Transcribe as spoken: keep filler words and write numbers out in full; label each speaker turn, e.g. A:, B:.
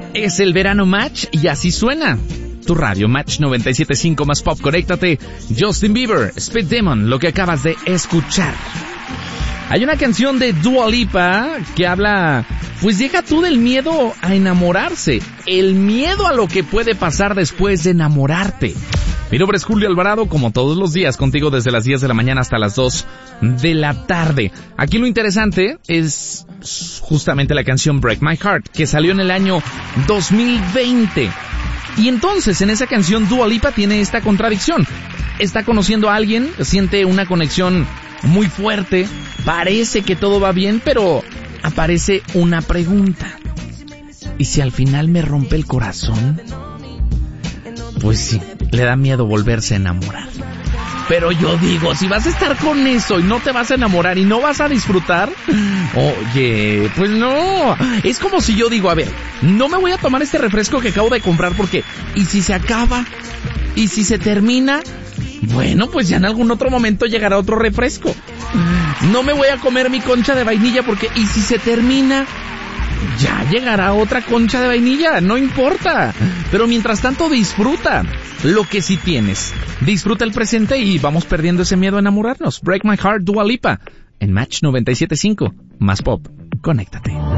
A: Es el verano Match y así suena. Tu radio Match noventa y siete punto cinco más pop, conéctate. Justin Bieber, Speed Demon, lo que acabas de escuchar. Hay una canción de Dua Lipa que habla, pues deja tú del miedo a enamorarse, el miedo a lo que puede pasar después de enamorarte. Mi nombre es Julio Alvarado, como todos los días, contigo desde las diez de la mañana hasta las dos de la tarde. Aquí lo interesante es justamente la canción Break My Heart, que salió en el año dos mil veinte. Y entonces, en esa canción, Dua Lipa tiene esta contradicción. Está conociendo a alguien, siente una conexión muy fuerte, parece que todo va bien, pero aparece una pregunta. ¿Y si al final me rompe el corazón? Pues sí, le da miedo volverse a enamorar. Pero yo digo, si vas a estar con eso y no te vas a enamorar y no vas a disfrutar, oye, pues no. Es como si yo digo, a ver, no me voy a tomar este refresco que acabo de comprar porque, ¿y si se acaba? ¿Y si se termina? Bueno, pues ya en algún otro momento llegará otro refresco. No me voy a comer mi concha de vainilla porque, ¿y si se termina? Ya llegará otra concha de vainilla, no importa. Pero mientras tanto disfruta lo que sí tienes. Disfruta el presente y vamos perdiendo ese miedo a enamorarnos. Break My Heart, Dua Lipa, en Match noventa y siete punto cinco, más pop. Conéctate.